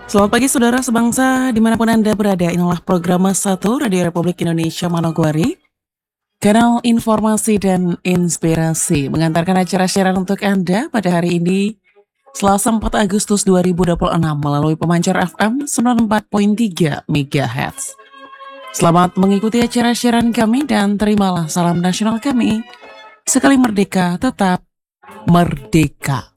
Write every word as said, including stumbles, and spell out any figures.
Selamat pagi saudara sebangsa dimanapun Anda berada, inilah program satu Radio Republik Indonesia Manokwari, kanal informasi dan inspirasi, mengantarkan acara siaran untuk Anda pada hari ini, Selasa empat Agustus dua ribu dua puluh enam melalui pemancar F M sembilan puluh empat koma tiga MHz. Selamat mengikuti acara siaran kami dan terimalah salam nasional kami, sekali merdeka tetap merdeka.